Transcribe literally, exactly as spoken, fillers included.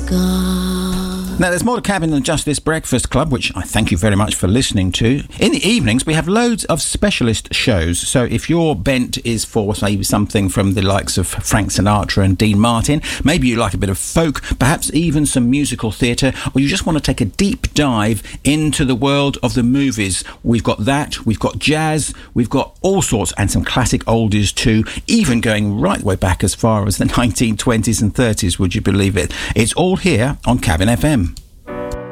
gone. Now, there's more to Cabin than just this Breakfast Club, which I thank you very much for listening to. In the evenings, we have loads of specialist shows. So if your bent is for, say, something from the likes of Frank Sinatra and Dean Martin, maybe you like a bit of folk, perhaps even some musical theatre, or you just want to take a deep dive into the world of the movies, we've got that, we've got jazz, we've got all sorts, and some classic oldies too, even going right way back as far as the nineteen twenties and thirties, would you believe it? It's all here on Cabin F M.